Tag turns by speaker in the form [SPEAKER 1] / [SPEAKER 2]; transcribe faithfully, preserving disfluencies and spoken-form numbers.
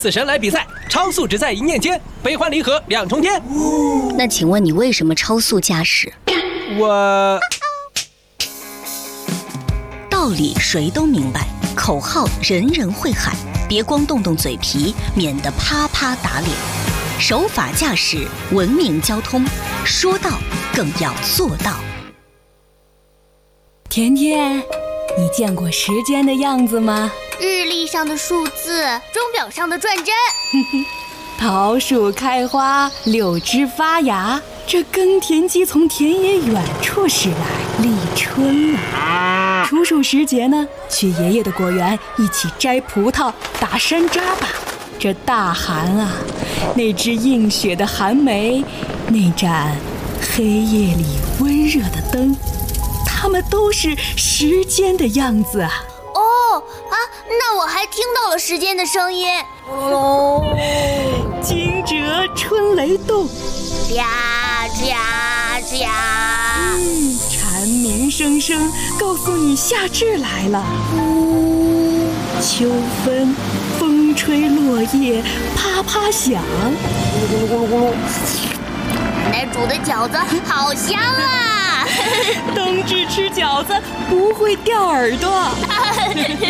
[SPEAKER 1] 死神来比赛，超速只在一念间，悲欢离合两重天。
[SPEAKER 2] 那请问你为什么超速驾驶？
[SPEAKER 1] 我
[SPEAKER 2] 道理谁都明白，口号人人会喊，别光动动嘴皮，免得啪啪打脸。守法驾驶，文明交通，说到更要做到。
[SPEAKER 3] 甜甜，你见过时间的样子吗？
[SPEAKER 4] 日历上的数字，钟表上的转针。
[SPEAKER 3] 桃树开花，柳枝发芽，这耕田机从田野远处驶来，立春了。处暑时节呢，去爷爷的果园一起摘葡萄、打山楂吧。这大寒啊，那只映雪的寒梅，那盏黑夜里温热的灯，它们都是时间的样子啊。
[SPEAKER 4] 哦啊，那我还听到了时间的声音。哦，
[SPEAKER 3] 惊蛰春雷动，
[SPEAKER 4] 呀呀呀！
[SPEAKER 3] 嗯，蝉鸣声声告诉你夏至来了。
[SPEAKER 4] 呜，
[SPEAKER 3] 秋分，风吹落叶啪啪响。
[SPEAKER 4] 咕噜咕噜咕噜咕噜，奶奶煮的饺子好香啊！
[SPEAKER 3] 冬至吃饺子不会掉耳朵。